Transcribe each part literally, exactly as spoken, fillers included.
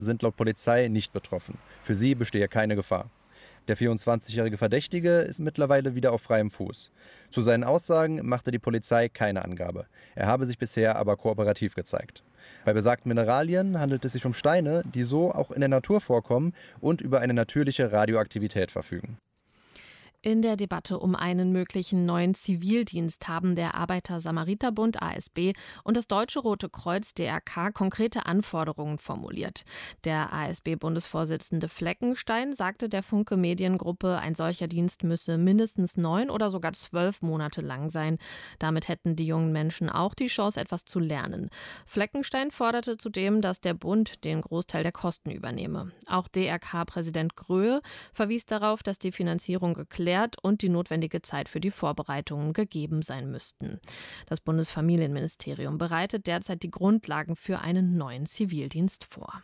sind laut Polizei nicht betroffen. Für sie bestehe keine Gefahr. Der vierundzwanzigjährige Verdächtige ist mittlerweile wieder auf freiem Fuß. Zu seinen Aussagen machte die Polizei keine Angabe. Er habe sich bisher aber kooperativ gezeigt. Bei besagten Mineralien handelt es sich um Steine, die so auch in der Natur vorkommen und über eine natürliche Radioaktivität verfügen. In der Debatte um einen möglichen neuen Zivildienst haben der Arbeiter-Samariter-Bund A S B und das Deutsche Rote Kreuz D R K konkrete Anforderungen formuliert. Der A S B-Bundesvorsitzende Fleckenstein sagte der Funke Mediengruppe, ein solcher Dienst müsse mindestens neun oder sogar zwölf Monate lang sein. Damit hätten die jungen Menschen auch die Chance, etwas zu lernen. Fleckenstein forderte zudem, dass der Bund den Großteil der Kosten übernehme. Auch D R K-Präsident Gröhe verwies darauf, dass die Finanzierung geklärt und die notwendige Zeit für die Vorbereitungen gegeben sein müssten. Das Bundesfamilienministerium bereitet derzeit die Grundlagen für einen neuen Zivildienst vor.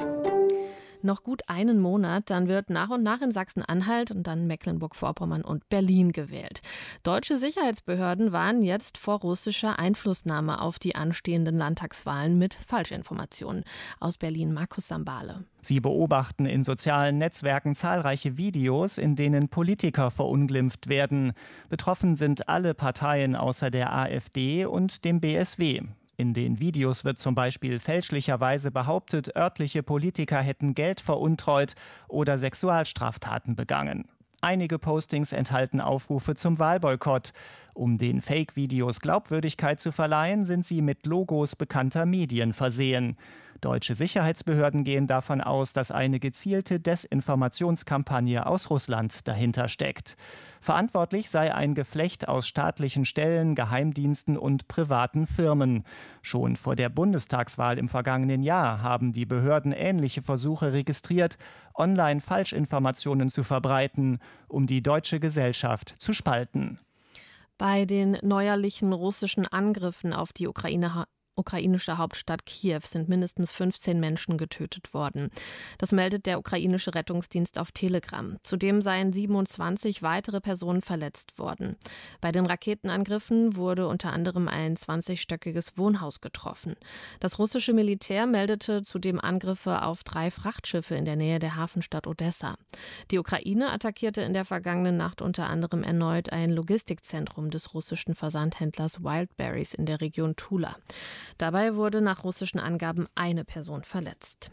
Noch gut einen Monat, dann wird nach und nach in Sachsen-Anhalt und dann Mecklenburg-Vorpommern und Berlin gewählt. Deutsche Sicherheitsbehörden warnen jetzt vor russischer Einflussnahme auf die anstehenden Landtagswahlen mit Falschinformationen. Aus Berlin Markus Sambale. Sie beobachten in sozialen Netzwerken zahlreiche Videos, in denen Politiker verunglimpft werden. Betroffen sind alle Parteien außer der AfD und dem B S W. In den Videos wird zum Beispiel fälschlicherweise behauptet, örtliche Politiker hätten Geld veruntreut oder Sexualstraftaten begangen. Einige Postings enthalten Aufrufe zum Wahlboykott. Um den Fake-Videos Glaubwürdigkeit zu verleihen, sind sie mit Logos bekannter Medien versehen. Deutsche Sicherheitsbehörden gehen davon aus, dass eine gezielte Desinformationskampagne aus Russland dahinter steckt. Verantwortlich sei ein Geflecht aus staatlichen Stellen, Geheimdiensten und privaten Firmen. Schon vor der Bundestagswahl im vergangenen Jahr haben die Behörden ähnliche Versuche registriert, online Falschinformationen zu verbreiten, um die deutsche Gesellschaft zu spalten. Bei den neuerlichen russischen Angriffen auf die Ukraine ukrainische Hauptstadt Kiew sind mindestens fünfzehn Menschen getötet worden. Das meldet der ukrainische Rettungsdienst auf Telegram. Zudem seien siebenundzwanzig weitere Personen verletzt worden. Bei den Raketenangriffen wurde unter anderem ein zwanzigstöckiges Wohnhaus getroffen. Das russische Militär meldete zudem Angriffe auf drei Frachtschiffe in der Nähe der Hafenstadt Odessa. Die Ukraine attackierte in der vergangenen Nacht unter anderem erneut ein Logistikzentrum des russischen Versandhändlers Wildberries in der Region Tula. Dabei wurde nach russischen Angaben eine Person verletzt.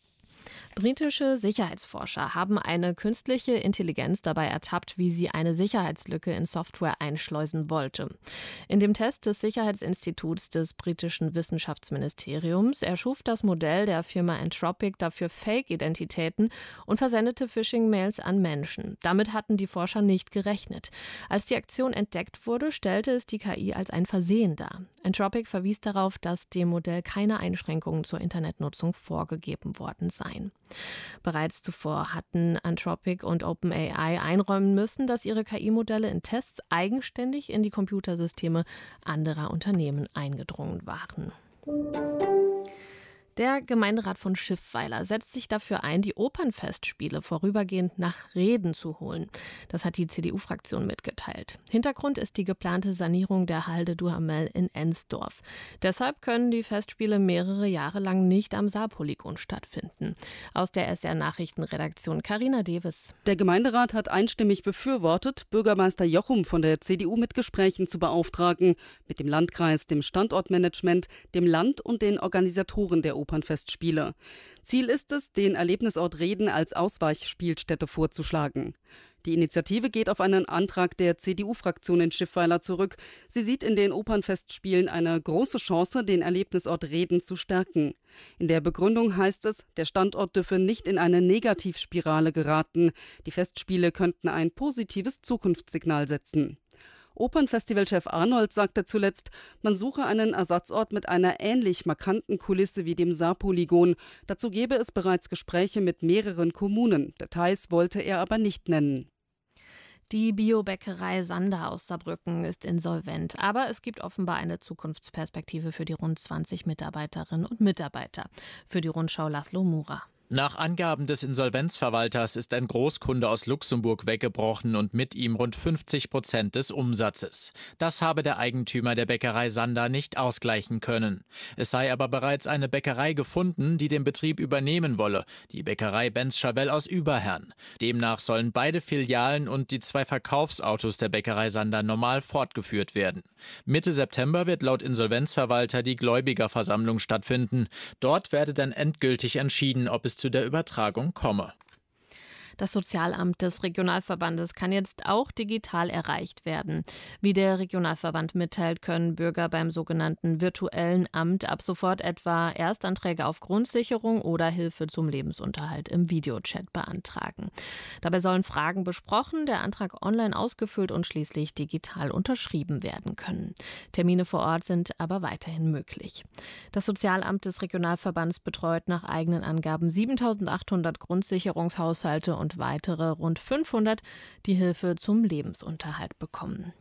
Britische Sicherheitsforscher haben eine künstliche Intelligenz dabei ertappt, wie sie eine Sicherheitslücke in Software einschleusen wollte. In dem Test des Sicherheitsinstituts des britischen Wissenschaftsministeriums erschuf das Modell der Firma Anthropic dafür Fake-Identitäten und versendete Phishing-Mails an Menschen. Damit hatten die Forscher nicht gerechnet. Als die Aktion entdeckt wurde, stellte es die K I als ein Versehen dar. Anthropic verwies darauf, dass dem Modell keine Einschränkungen zur Internetnutzung vorgegeben worden seien. Bereits zuvor hatten Anthropic und OpenAI einräumen müssen, dass ihre K I-Modelle in Tests eigenständig in die Computersysteme anderer Unternehmen eingedrungen waren. Der Gemeinderat von Schiffweiler setzt sich dafür ein, die Opernfestspiele vorübergehend nach Reden zu holen. Das hat die C D U-Fraktion mitgeteilt. Hintergrund ist die geplante Sanierung der Halde Duhamel in Ensdorf. Deshalb können die Festspiele mehrere Jahre lang nicht am Saarpolygon stattfinden. Aus der S R-Nachrichtenredaktion Carina Devis. Der Gemeinderat hat einstimmig befürwortet, Bürgermeister Jochum von der C D U mit Gesprächen zu beauftragen, mit dem Landkreis, dem Standortmanagement, dem Land und den Organisatoren der Opernfestspiele. Ziel ist es, den Erlebnisort Reden als Ausweichspielstätte vorzuschlagen. Die Initiative geht auf einen Antrag der C D U-Fraktion in Schiffweiler zurück. Sie sieht in den Opernfestspielen eine große Chance, den Erlebnisort Reden zu stärken. In der Begründung heißt es, der Standort dürfe nicht in eine Negativspirale geraten. Die Festspiele könnten ein positives Zukunftssignal setzen. Opernfestivalchef Arnold sagte zuletzt, man suche einen Ersatzort mit einer ähnlich markanten Kulisse wie dem Saarpolygon. Dazu gebe es bereits Gespräche mit mehreren Kommunen. Details wollte er aber nicht nennen. Die Biobäckerei Sander aus Saarbrücken ist insolvent, aber es gibt offenbar eine Zukunftsperspektive für die rund zwanzig Mitarbeiterinnen und Mitarbeiter. Für die Rundschau Laszlo Mura. Nach Angaben des Insolvenzverwalters ist ein Großkunde aus Luxemburg weggebrochen und mit ihm rund fünfzig Prozent des Umsatzes. Das habe der Eigentümer der Bäckerei Sander nicht ausgleichen können. Es sei aber bereits eine Bäckerei gefunden, die den Betrieb übernehmen wolle, die Bäckerei Benz-Chabelle aus Überherrn. Demnach sollen beide Filialen und die zwei Verkaufsautos der Bäckerei Sander normal fortgeführt werden. Mitte September wird laut Insolvenzverwalter die Gläubigerversammlung stattfinden. Dort werde dann endgültig entschieden, ob es zu der Übertragung komme. Das Sozialamt des Regionalverbandes kann jetzt auch digital erreicht werden. Wie der Regionalverband mitteilt, können Bürger beim sogenannten virtuellen Amt ab sofort etwa Erstanträge auf Grundsicherung oder Hilfe zum Lebensunterhalt im Videochat beantragen. Dabei sollen Fragen besprochen, der Antrag online ausgefüllt und schließlich digital unterschrieben werden können. Termine vor Ort sind aber weiterhin möglich. Das Sozialamt des Regionalverbands betreut nach eigenen Angaben siebentausendachthundert Grundsicherungshaushalte und weitere rund fünfhundert, die Hilfe zum Lebensunterhalt bekommen.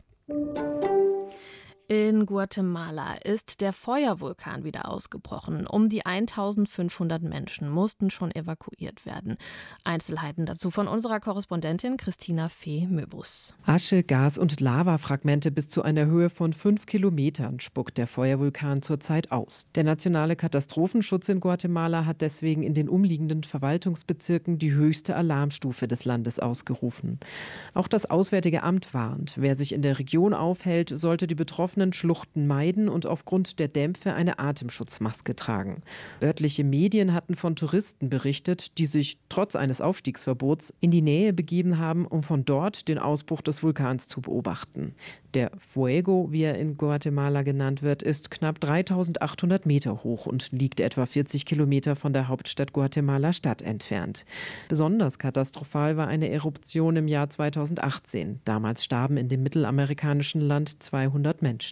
In Guatemala ist der Feuervulkan wieder ausgebrochen. Um die eintausendfünfhundert Menschen mussten schon evakuiert werden. Einzelheiten dazu von unserer Korrespondentin Christina Fee-Möbus. Asche, Gas und Lavafragmente bis zu einer Höhe von fünf Kilometern spuckt der Feuervulkan zurzeit aus. Der nationale Katastrophenschutz in Guatemala hat deswegen in den umliegenden Verwaltungsbezirken die höchste Alarmstufe des Landes ausgerufen. Auch das Auswärtige Amt warnt, wer sich in der Region aufhält, sollte die betroffenen Schluchten meiden und aufgrund der Dämpfe eine Atemschutzmaske tragen. Örtliche Medien hatten von Touristen berichtet, die sich trotz eines Aufstiegsverbots in die Nähe begeben haben, um von dort den Ausbruch des Vulkans zu beobachten. Der Fuego, wie er in Guatemala genannt wird, ist knapp dreitausendachthundert Meter hoch und liegt etwa vierzig Kilometer von der Hauptstadt Guatemala Stadt entfernt. Besonders katastrophal war eine Eruption im Jahr zweitausendachtzehn. Damals starben in dem mittelamerikanischen Land zweihundert Menschen.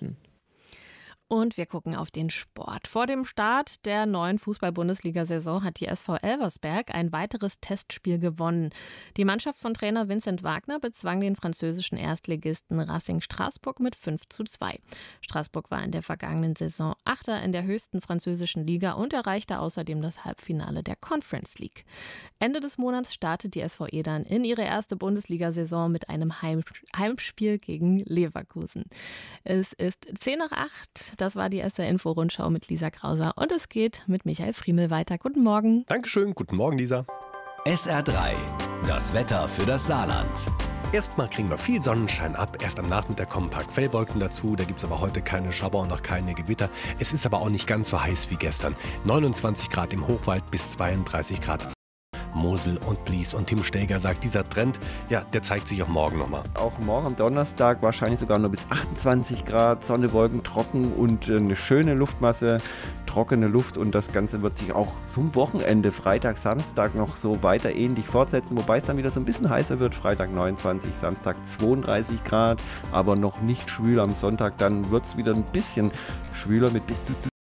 Und wir gucken auf den Sport. Vor dem Start der neuen Fußball-Bundesliga-Saison hat die S V Elversberg ein weiteres Testspiel gewonnen. Die Mannschaft von Trainer Vincent Wagner bezwang den französischen Erstligisten Racing Straßburg mit fünf zu zwei. Straßburg war in der vergangenen Saison Achter in der höchsten französischen Liga und erreichte außerdem das Halbfinale der Conference League. Ende des Monats startet die S V E dann in ihre erste Bundesliga-Saison mit einem Heim- Heimspiel gegen Leverkusen. Es ist zehn nach acht. Das war die S R-Info-Rundschau mit Lisa Krauser und es geht mit Michael Friemel weiter. Guten Morgen. Dankeschön, guten Morgen, Lisa. S R drei, das Wetter für das Saarland. Erstmal kriegen wir viel Sonnenschein ab. Erst am Nachmittag kommen ein paar Quellwolken dazu. Da gibt es aber heute keine Schauer und auch keine Gewitter. Es ist aber auch nicht ganz so heiß wie gestern. neunundzwanzig Grad im Hochwald bis zweiunddreißig Grad. Mosel und Blies. Und Tim Steger sagt, dieser Trend, ja, der zeigt sich auch morgen nochmal. Auch morgen am Donnerstag wahrscheinlich sogar nur bis achtundzwanzig Grad, Sonne, Wolken, trocken und eine schöne Luftmasse, trockene Luft. Und das Ganze wird sich auch zum Wochenende, Freitag, Samstag noch so weiter ähnlich fortsetzen, wobei es dann wieder so ein bisschen heißer wird. Freitag neunundzwanzig, Samstag zweiunddreißig Grad, aber noch nicht schwül. Am Sonntag dann wird es wieder ein bisschen schwüler mit bis zu